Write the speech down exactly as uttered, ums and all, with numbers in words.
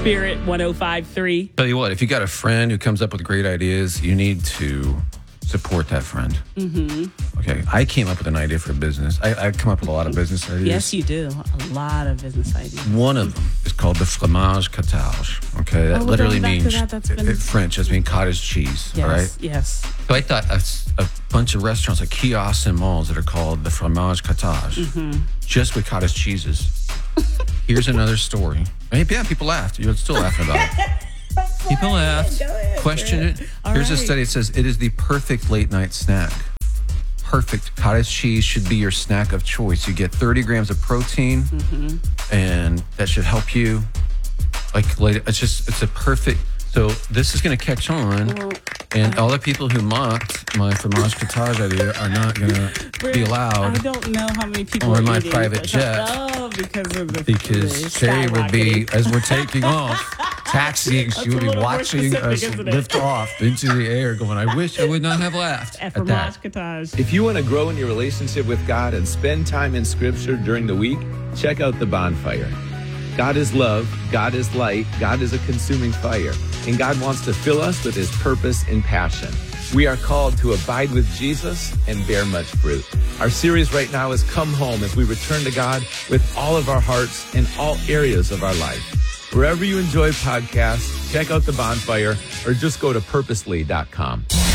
Spirit one oh five point three. Tell you what, if you got a friend who comes up with great ideas, you need to support that friend. Mm-hmm. Okay, I came up with an idea for a business. I, I come up with a lot of business ideas. Yes, you do. A lot of business ideas. One of them is called the fromage cottage. Okay, that Oh, literally going back means to that, that's been- it- French. Just means cottage cheese. Yes, All right. yes. So I thought a, a bunch of restaurants, like kiosks and malls, that are called the fromage cottage, Mm-hmm. just with cottage cheeses. Here's another story. Hey, yeah, people laughed. You're still laughing about it. People laughed, questioned it. All Here's a right. study that says it is the perfect late night snack. Perfect. Cottage cheese should be your snack of choice. You get thirty grams of protein, Mm-hmm. and that should help you. Like, late, it's just, it's a perfect. So this is going to catch on, Well, and all the people who mocked my fromage cottage idea are not going to be I allowed. don't know how many people Or are my eating private it. jet. Oh, because of the Because the Sherry will be, skyrocketing. as we're taking off, taxiing, she That's will a be little more watching specific, us isn't it? lift off into the air going, I wish I would not have laughed At at fromage that. cottage. If you want to grow in your relationship with God and spend time in Scripture during the week, check out The Bonfire. God is love, God is light, God is a consuming fire, and God wants to fill us with His purpose and passion. We are called to abide with Jesus and bear much fruit. Our series right now is Come Home as we return to God with all of our hearts in all areas of our life. Wherever you enjoy podcasts, check out The Bonfire or just go to purposely dot com.